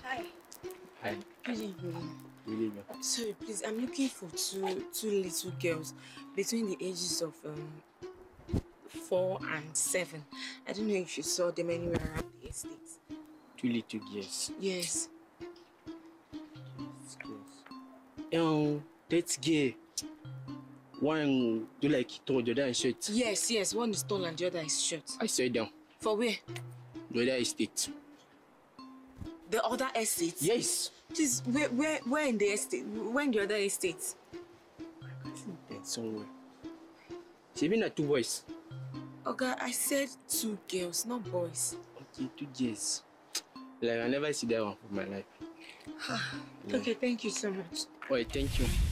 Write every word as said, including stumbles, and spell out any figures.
Hi. Hi. Good evening. Good evening. Sorry, please. I'm looking for two two little girls between the ages of um four and seven. I don't know if you saw them anywhere around the estate. Two little girls. Yes. Yes, girls. Um, that girl. One do like tall, the other is short. Yes, yes. One is tall and the other is short. I saw it down. For where? The other estate. The other estate? Yes. Please, where where where in the estate? Where in the other estate? I think there's somewhere. She been at two boys. Okay, I said two girls, not boys. Okay, two girls. Like I never see that one for my life. Yeah. Okay, thank you so much. Oh, thank you.